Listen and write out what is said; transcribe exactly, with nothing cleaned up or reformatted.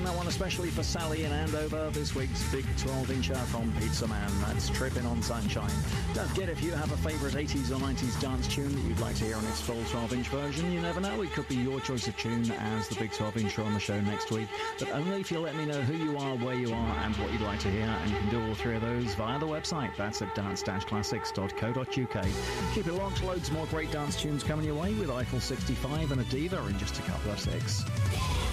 playing that one especially for Sally in Andover. This week's Big twelve incher from Pizza Man. That's Trippin' on Sunshine. Don't forget, if you have a favourite eighties or nineties dance tune that you'd like to hear on its full twelve inch version, you never know, it could be your choice of tune as the Big twelve incher on the show next week. But only if you let me know who you are, where you are, and what you'd like to hear. And you can do all three of those via the website. That's at dance dash classics dot co dot uk. Keep it locked, loads more great dance tunes coming your way with Eiffel sixty-five and a diva in just a couple of six.